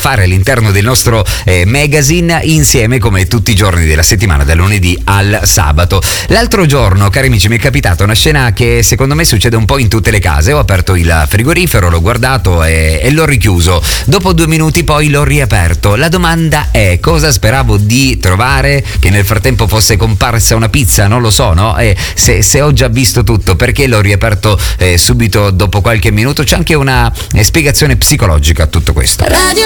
fare all'interno del nostro magazine insieme come tutti i giorni della settimana, dal lunedì al sabato. L'altro giorno, cari amici, mi è capitata una scena che secondo me succede un po' in tutte le case. Ho aperto il frigorifero, l'ho guardato e l'ho richiuso. Dopo 2 minuti poi l'ho riaperto. La domanda è: cosa speravo di trovare? Che nel frattempo fosse comparsa una pizza? Non lo so, no? Se ho già visto tutto, perché l'ho riaperto subito dopo qualche minuto? C'è anche una spiegazione psicologica a tutto questo.